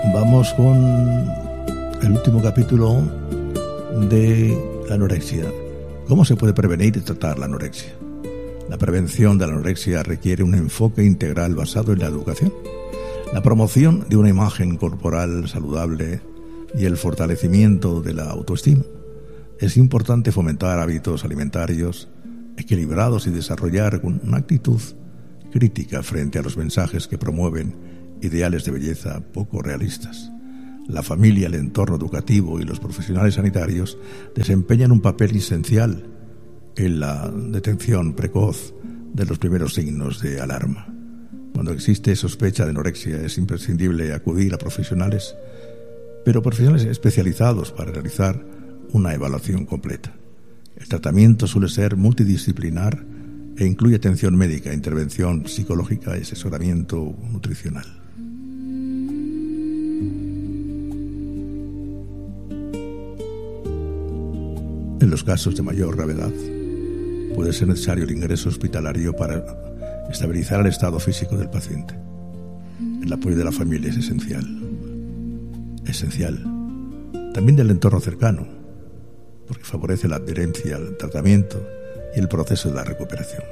Vamos con el último capítulo de la anorexia. ¿Cómo se puede prevenir y tratar la anorexia? La prevención de la anorexia requiere un enfoque integral basado en la educación, la promoción de una imagen corporal saludable y el fortalecimiento de la autoestima. Es importante fomentar hábitos alimentarios equilibrados y desarrollar una actitud crítica frente a los mensajes que promueven ideales de belleza poco realistas. La familia, el entorno educativo y los profesionales sanitarios desempeñan un papel esencial en la detección precoz de los primeros signos de alarma. Cuando existe sospecha de anorexia es imprescindible acudir a profesionales, pero profesionales especializados para realizar una evaluación completa. El tratamiento suele ser multidisciplinar e incluye atención médica, intervención psicológica y asesoramiento nutricional. En los casos de mayor gravedad, puede ser necesario el ingreso hospitalario para estabilizar el estado físico del paciente. El apoyo de la familia es esencial. También del entorno cercano, porque favorece la adherencia al tratamiento y el proceso de la recuperación.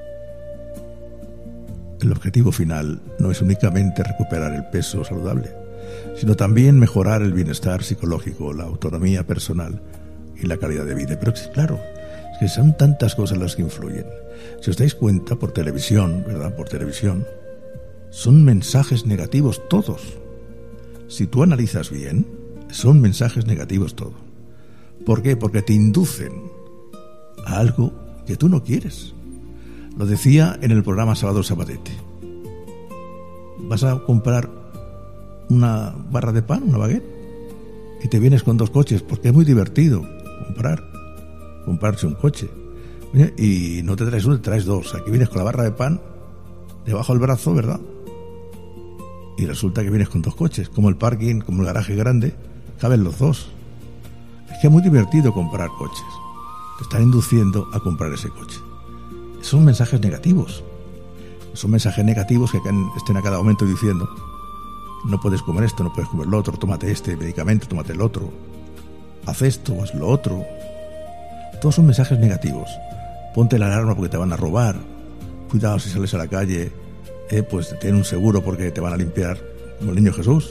El objetivo final no es únicamente recuperar el peso saludable, sino también mejorar el bienestar psicológico, la autonomía personal y la calidad de vida. Pero claro, es que son tantas cosas las que influyen. Si os dais cuenta, por televisión, ¿verdad? Por televisión, son mensajes negativos todos. Si tú analizas bien, son mensajes negativos todos. ¿Por qué? Porque te inducen a algo que tú no quieres. Lo decía en el programa Salvador Sabatete. Vas a comprar una barra de pan, una baguette, y te vienes con 2 coches, porque es muy divertido comprarse un coche. Y no te traes uno, te traes 2. Aquí vienes con la barra de pan debajo del brazo, ¿verdad? Y resulta que vienes con 2 coches. Como el parking, como el garaje grande, caben los 2. Es que es muy divertido comprar coches. Te están induciendo a comprar ese coche. Son mensajes negativos. Son mensajes negativos que estén a cada momento diciendo: no puedes comer esto, no puedes comer lo otro, tómate este medicamento, tómate el otro, haz esto, haz lo otro. Todos son mensajes negativos. Ponte la alarma porque te van a robar. Cuidado si sales a la calle, pues ten un seguro porque te van a limpiar, como el niño Jesús.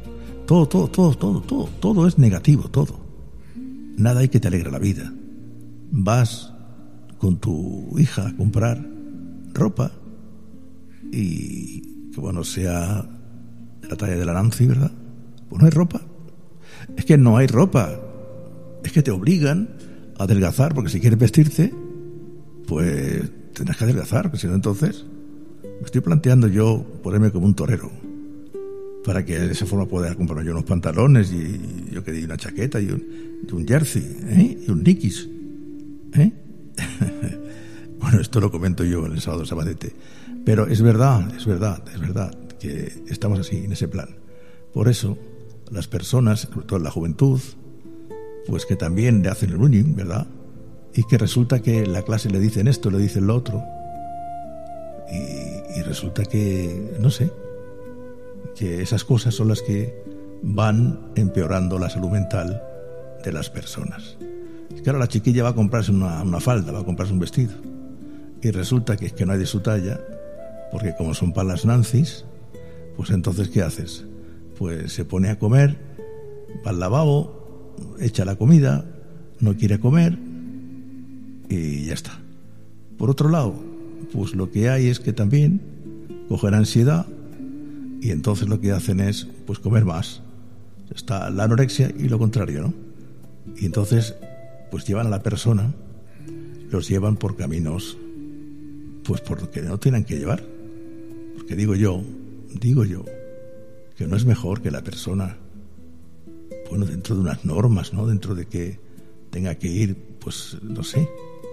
Todo es negativo, todo. Nada hay que te alegre la vida. Vas con tu hija a comprar ropa y que bueno sea de la talla de la Nancy, ¿verdad? Pues no hay ropa. Es que no hay ropa. Es que te obligan a adelgazar, porque si quieres vestirte, pues tendrás que adelgazar, porque si no, entonces me estoy planteando yo ponerme como un torero, para que de esa forma pueda comprarme yo unos pantalones y yo que di una chaqueta y un jersey, y un Nikis, Bueno, esto lo comento yo en el Sábado Sabadete, pero es verdad que estamos así, en ese plan. Por eso, las personas, sobre todo la juventud, pues que también le hacen el bullying, ¿verdad? Y que resulta que en la clase le dicen esto, le dicen lo otro, y resulta que, no sé, que esas cosas son las que van empeorando la salud mental de las personas. Es que ahora la chiquilla va a comprarse una falda, va a comprarse un vestido, y resulta que es que no hay de su talla, porque como son para las Nancy's, pues entonces ¿qué haces? Pues se pone a comer, va al lavabo, echa la comida, no quiere comer y ya está. Por otro lado, pues lo que hay es que también cogen ansiedad y entonces lo que hacen es pues comer más. Está la anorexia y lo contrario, ¿no? Y entonces pues llevan a la persona, los llevan por caminos pues por lo que no tienen que llevar. Porque digo yo que no es mejor que la persona, bueno, dentro de unas normas, ¿no? Dentro de que tenga que ir, pues, no sé,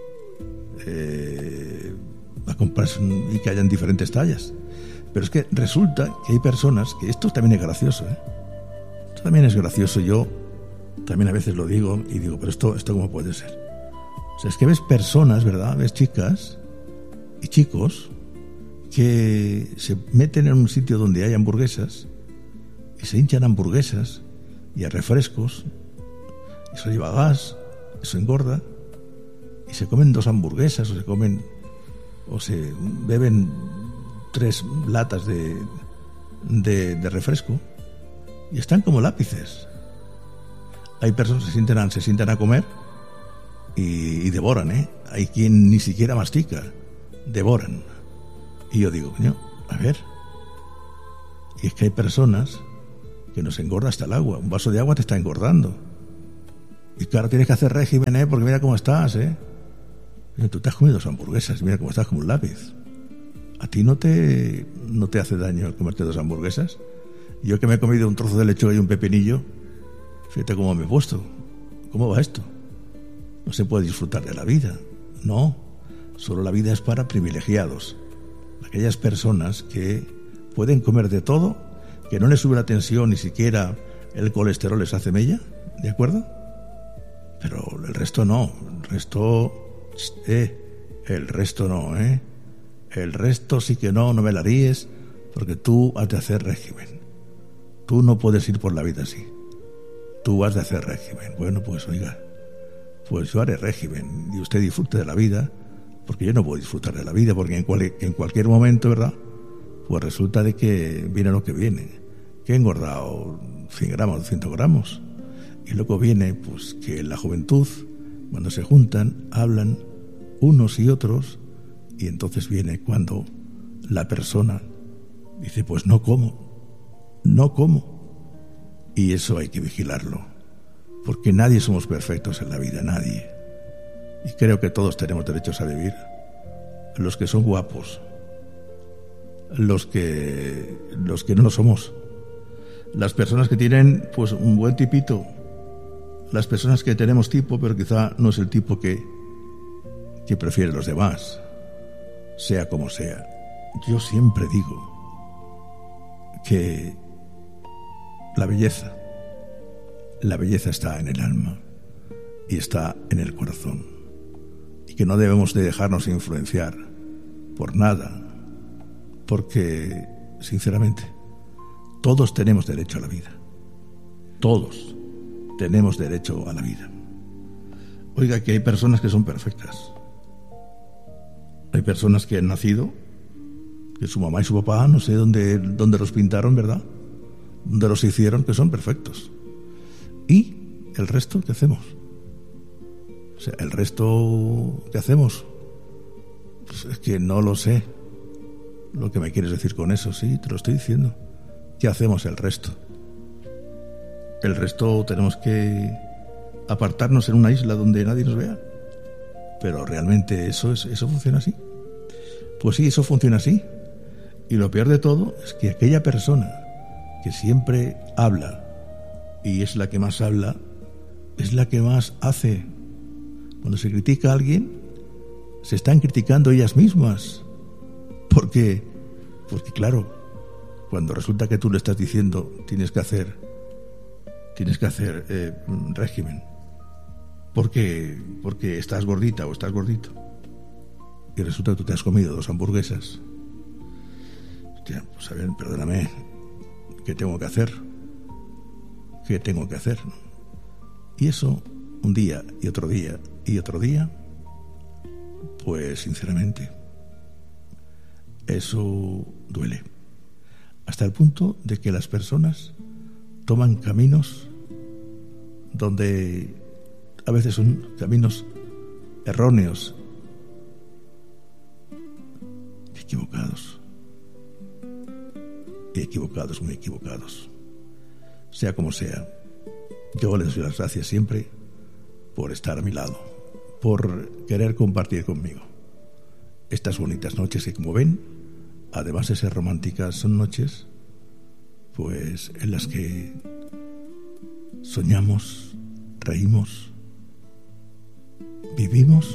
a comprarse y que hayan diferentes tallas. Pero es que resulta que hay personas, que esto también es gracioso, Esto también es gracioso. Yo también a veces lo digo y digo, pero esto ¿cómo puede ser? O sea, es que ves personas, ¿verdad? Ves chicas y chicos que se meten en un sitio donde hay hamburguesas y se hinchan hamburguesas y a refrescos. Eso lleva gas, eso engorda, y se comen 2 hamburguesas o se beben 3 latas de refresco y están como lápices. Hay personas que se sientan a comer y devoran, ¿eh? Hay quien ni siquiera mastica, devoran. Y yo digo, coño, a ver. Y es que hay personas que nos engorda hasta el agua. Un vaso de agua te está engordando. Y claro, tienes que hacer régimen, porque mira cómo estás, Mira, tú te has comido 2 hamburguesas y mira cómo estás como un lápiz. ¿A ti no te hace daño el comerte 2 hamburguesas? Yo que me he comido un trozo de lechuga y un pepinillo, fíjate cómo me he puesto. ¿Cómo va esto? No se puede disfrutar de la vida. No, solo la vida es para privilegiados. Aquellas personas que pueden comer de todo, que no les sube la tensión, ni siquiera el colesterol les hace mella, ¿de acuerdo? Pero el resto no, el resto no, El resto sí que no me la líes, porque tú has de hacer régimen. Tú no puedes ir por la vida así. Tú has de hacer régimen. Bueno, pues oiga, pues yo haré régimen y usted disfrute de la vida, porque yo no puedo disfrutar de la vida, porque en cualquier momento, ¿verdad? Pues resulta de que viene lo que viene, que he engordado 100 gramos, 200 gramos, y luego viene pues que en la juventud, cuando se juntan, hablan unos y otros, y entonces viene cuando la persona dice, pues no como, y eso hay que vigilarlo, porque nadie somos perfectos en la vida, nadie, y creo que todos tenemos derechos a vivir, los que son guapos, los que no lo somos, las personas que tienen pues un buen tipito, las personas que tenemos tipo pero quizá no es el tipo que prefieren los demás, sea como sea. Yo siempre digo que la belleza está en el alma y está en el corazón, y que no debemos de dejarnos influenciar por nada, porque sinceramente todos tenemos derecho a la vida, todos tenemos derecho a la vida. Oiga, que hay personas que son perfectas, hay personas que han nacido, que su mamá y su papá, no sé dónde los pintaron, ¿verdad? Dónde los hicieron, que son perfectos. ¿Y el resto qué hacemos? O sea, el resto ¿qué hacemos? Pues es que no lo sé lo que me quieres decir con eso. Sí, te lo estoy diciendo. ¿Qué hacemos el resto? El resto tenemos que apartarnos en una isla donde nadie nos vea. Pero realmente eso funciona así. Pues sí, eso funciona así. Y lo peor de todo es que aquella persona que siempre habla y es la que más habla, es la que más hace. Cuando se critica a alguien, se están criticando ellas mismas. Porque claro, cuando resulta que tú le estás diciendo tienes que hacer régimen, porque estás gordita o estás gordito, y resulta que tú te has comido 2 hamburguesas. Hostia, pues a ver, perdóname, ¿qué tengo que hacer? ¿Qué tengo que hacer? Y eso, un día y otro día y otro día, pues sinceramente, eso duele. Hasta el punto de que las personas toman caminos donde a veces son caminos erróneos, muy equivocados. Sea como sea, yo les doy las gracias siempre por estar a mi lado, por querer compartir conmigo estas bonitas noches que, como ven, además de ser románticas, son noches pues en las que soñamos, reímos, vivimos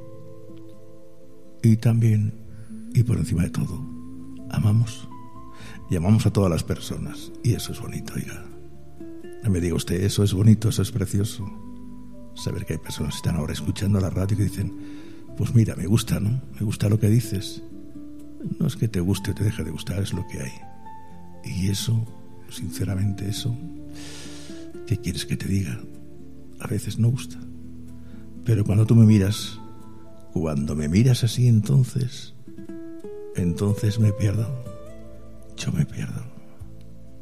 y también, y por encima de todo, amamos. Y amamos a todas las personas. Y eso es bonito, oiga. No me diga usted, eso es bonito, eso es precioso. Saber que hay personas que están ahora escuchando la radio y que dicen, pues mira, me gusta, ¿no? Me gusta lo que dices. No es que te guste o te deje de gustar, es lo que hay. Y eso sinceramente eso, ¿qué quieres que te diga? A veces no gusta. Pero cuando tú me miras, cuando me miras así, entonces me pierdo. Yo me pierdo.